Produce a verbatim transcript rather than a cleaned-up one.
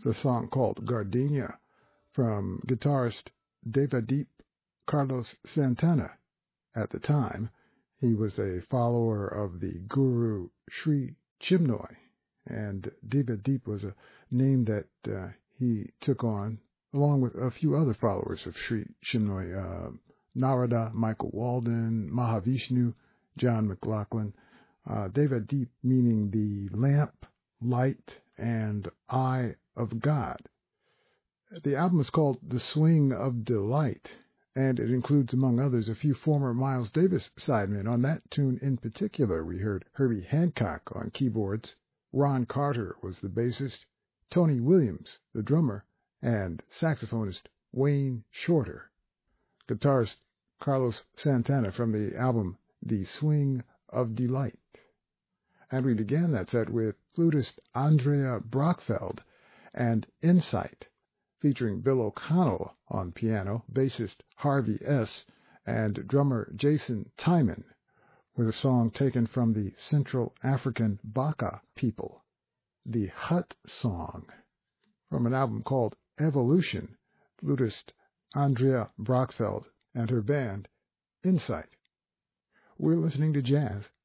a song called Gardenia from guitarist Devadeep Carlos Santana. At the time, he was a follower of the guru Sri Chinmoy, and Devadeep was a name that uh, he took on along with a few other followers of Sri Chinmoy, uh, Narada, Michael Walden, Mahavishnu, John McLaughlin. Uh, Devadeep meaning the lamp, light, and eye of God. The album is called The Swing of Delight, and it includes, among others, a few former Miles Davis sidemen. On that tune in particular, we heard Herbie Hancock on keyboards, Ron Carter was the bassist, Tony Williams, the drummer, and saxophonist Wayne Shorter. Guitarist Carlos Santana from the album The Swing of Delight. And we began that set with flutist Andrea Brockfeld and Insight, featuring Bill O'Connell on piano, bassist Harvey S., and drummer Jason Timon, with a song taken from the Central African Baka people, the Hut Song, from an album called Evolution, flutist Andrea Brockfeld and her band Insight. We're listening to jazz